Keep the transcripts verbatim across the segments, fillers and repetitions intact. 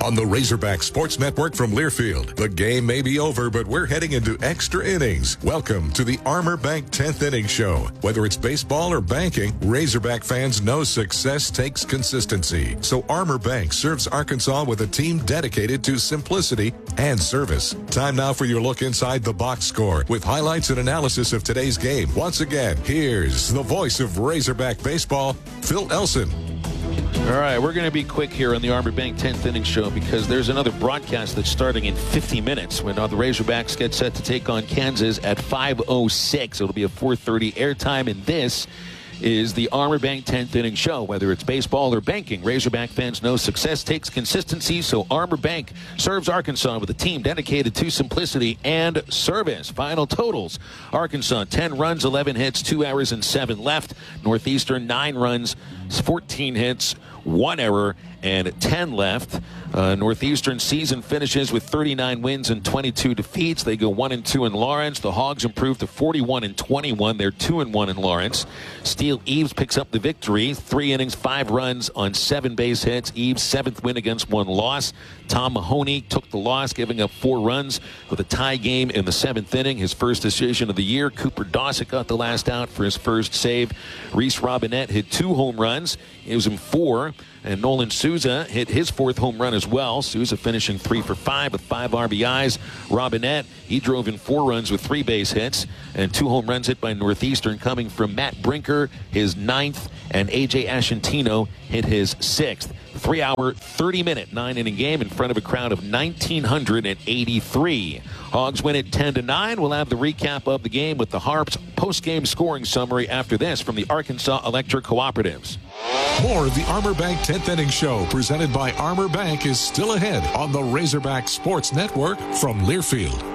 on the Razorback Sports Network from Learfield. The game may be over, but we're heading into extra innings. Welcome to the Armor Bank tenth Inning Show. Whether it's baseball or banking, Razorback fans know success takes consistency. So Armor Bank serves Arkansas with a team dedicated to simplicity and service. Time now for your look inside the box score with highlights and analysis of today's game. Once again, here's the voice of Razorback baseball, Phil Elson. All right, we're going to be quick here on the Armor Bank tenth Inning Show because there's another broadcast that's starting in fifty minutes when uh, the Razorbacks get set to take on Kansas at five oh six. It'll be a four thirty airtime, and this is the Armor Bank tenth Inning Show. Whether it's baseball or banking, Razorback fans know success takes consistency, so Armor Bank serves Arkansas with a team dedicated to simplicity and service. Final totals: Arkansas, ten runs, eleven hits, two errors, and seven left. Northeastern, nine runs, fourteen hits, one error, and ten left. Uh, Northeastern season finishes with thirty-nine wins and twenty-two defeats. They go one and two in Lawrence. The Hogs improve to forty-one and twenty-one. They're two and one in Lawrence. Steele Eves picks up the victory. Three innings, five runs on seven base hits. Eves' seventh win against one loss. Tom Mahoney took the loss, giving up four runs with a tie game in the seventh inning. His first decision of the year. Cooper Dawson got the last out for his first save. Reese Robinette hit two home runs. It was in four. And Nolan Souza hit his fourth home run as well. Souza finishing three for five with five R B Is. Robinette, he drove in four runs with three base hits. And two home runs hit by Northeastern coming from Matt Brinker, his ninth. And A J Ashantino hit his sixth. Three-hour, thirty-minute, nine-inning game in front of a crowd of one thousand nine hundred eighty-three. Hogs win it ten to nine. We'll have the recap of the game with the Harps post-game scoring summary after this from the Arkansas Electric Cooperatives. More of the Armor Bank tenth Inning Show presented by Armor Bank is still ahead on the Razorback Sports Network from Learfield.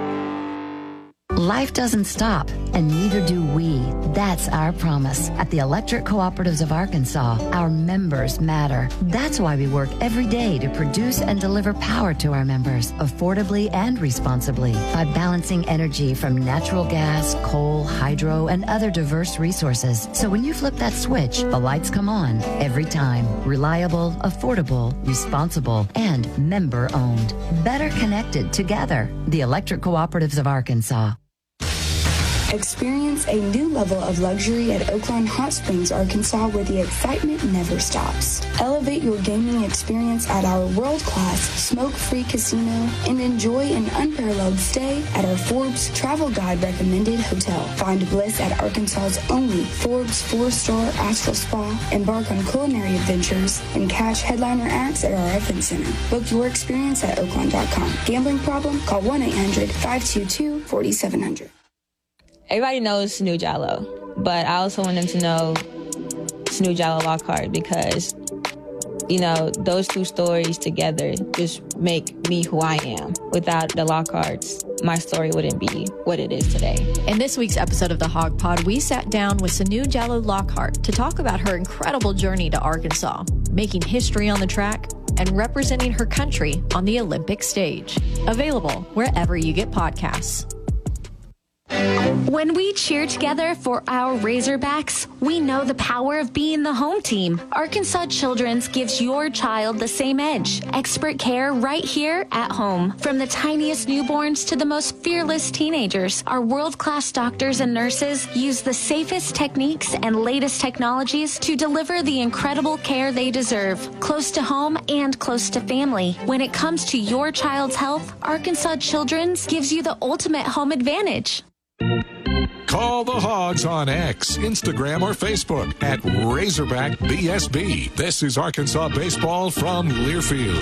Life doesn't stop, and neither do we. That's our promise. At the Electric Cooperatives of Arkansas, our members matter. That's why we work every day to produce and deliver power to our members, affordably and responsibly, by balancing energy from natural gas, coal, hydro, and other diverse resources. So when you flip that switch, the lights come on every time. Reliable, affordable, responsible, and member-owned. Better connected together. The Electric Cooperatives of Arkansas. Experience a new level of luxury at Oaklawn Hot Springs, Arkansas, where the excitement never stops. Elevate your gaming experience at our world-class smoke-free casino and enjoy an unparalleled stay at our Forbes Travel Guide recommended hotel. Find bliss at Arkansas's only Forbes four-star Astral Spa. Embark on culinary adventures and catch headliner acts at our event center. Book your experience at oaklawn dot com. Gambling problem? Call one eight hundred five two two four seven zero zero. Everybody knows Sanu Jallow, but I also want them to know Sanu Jallow Lockhart because, you know, those two stories together just make me who I am. Without the Lockharts, my story wouldn't be what it is today. In this week's episode of the Hog Pod, we sat down with Sanu Jallow Lockhart to talk about her incredible journey to Arkansas, making history on the track, and representing her country on the Olympic stage. Available wherever you get podcasts. When we cheer together for our Razorbacks, we know the power of being the home team. Arkansas Children's gives your child the same edge. Expert care right here at home. From the tiniest newborns to the most fearless teenagers, our world-class doctors and nurses use the safest techniques and latest technologies to deliver the incredible care they deserve, close to home and close to family. When it comes to your child's health, Arkansas Children's gives you the ultimate home advantage. Call the Hogs on X, Instagram, or Facebook at Razorback B S B. This is Arkansas baseball from Learfield.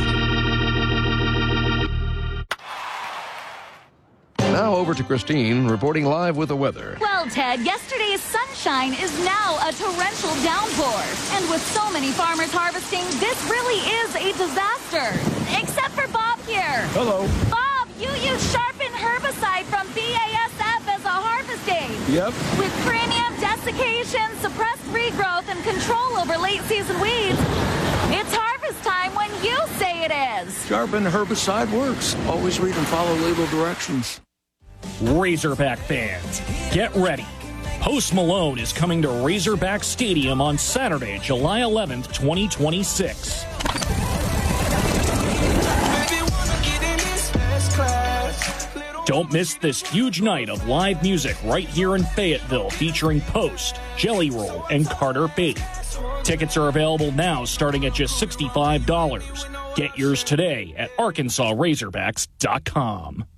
Now over to Christine, reporting live with the weather. Well, Ted, yesterday's sunshine is now a torrential downpour. And with so many farmers harvesting, this really is a disaster. Except for Bob here. Hello. Bob, you use Sharpen herbicide from B A S F as a harvest aid. Yep. With premium, desiccation, suppressed regrowth, and control over late-season weeds, it's harvest time when you say it is. Sharpen herbicide works. Always read and follow label directions. Razorback fans, get ready. Post Malone is coming to Razorback Stadium on Saturday, July eleventh, twenty twenty-six. Don't miss this huge night of live music right here in Fayetteville featuring Post, Jelly Roll, and Carter Bate. Tickets are available now starting at just sixty-five dollars. Get yours today at arkansas razorbacks dot com.